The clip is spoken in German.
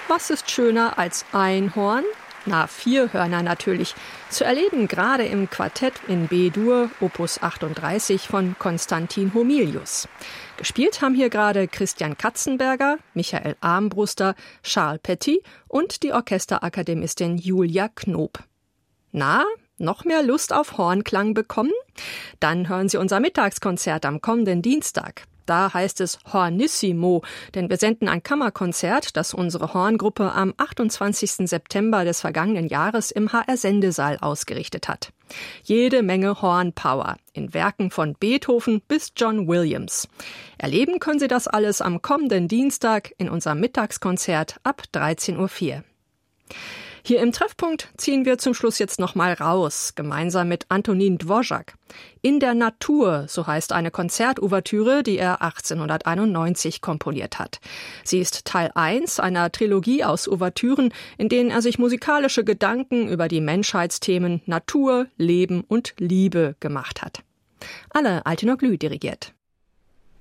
Was ist schöner als ein Horn? Na, 4 Hörner natürlich. Zu erleben gerade im Quartett in B-Dur, Opus 38 von Konstantin Homilius. Gespielt haben hier gerade Christian Katzenberger, Michael Armbruster, Charles Petit und die Orchesterakademistin Julia Knob. Na, noch mehr Lust auf Hornklang bekommen? Dann hören Sie unser Mittagskonzert am kommenden Dienstag. Da heißt es Hornissimo, denn wir senden ein Kammerkonzert, das unsere Horngruppe am 28. September des vergangenen Jahres im HR-Sendesaal ausgerichtet hat. Jede Menge Hornpower, in Werken von Beethoven bis John Williams. Erleben können Sie das alles am kommenden Dienstag in unserem Mittagskonzert ab 13.04 Uhr. Hier im Treffpunkt ziehen wir zum Schluss jetzt nochmal raus, gemeinsam mit Antonin Dvořák. In der Natur, so heißt eine Konzertouvertüre, die er 1891 komponiert hat. Sie ist Teil 1 einer Trilogie aus Ouvertüren, in denen er sich musikalische Gedanken über die Menschheitsthemen Natur, Leben und Liebe gemacht hat. Anne Altinoglu dirigiert.